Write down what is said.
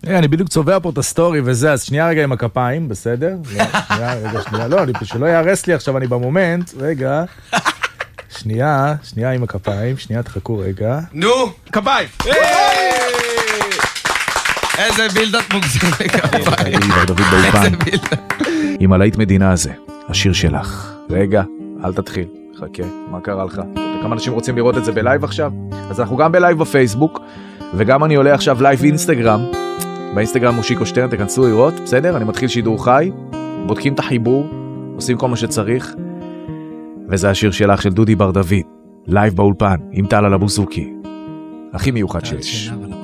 אני בדיוק צובע פה את הסטורי וזה, אז שנייה רגע עם הכפיים, בסדר? שנייה, לא, שלא יערס לי עכשיו, אני במומנט, רגע. שנייה עם הכפיים, שנייה תחכו רגע. נו, כפיים! איזה בילדת מוגזים לכפיים. דוד באופן. עם הלהיט מדינה הזה, השיר שלך. רגע, אל תתחיל, חכה, מה קרה לך? כמה אנשים רוצים לראות את זה בלייב עכשיו? אז אנחנו גם בלייב בפייסבוק, וגם אני עולה עכשיו לייב אינסטגרם. באינסטגרם מושיקו שטרן, תכנסו לראות, בסדר? אני מתחיל שידור חי, בודקים את החיבור, עושים כל מה שצריך, וזה השיר שלך של דודי בר דוד, לייב באולפן, עם טל על הבוסוקי, הכי מיוחד שיש.